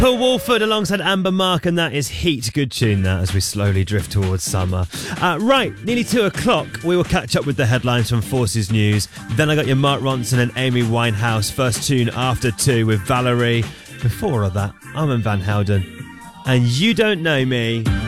Paul Wolford alongside Amber Mark, and that is Heat. Good tune, that, as we slowly drift towards summer. Right, nearly 2 o'clock. We will catch up with the headlines from Forces News. Then I got your Mark Ronson and Amy Winehouse. First tune after 2 with Valerie. Before all that, I'm Van Houten. And you don't know me.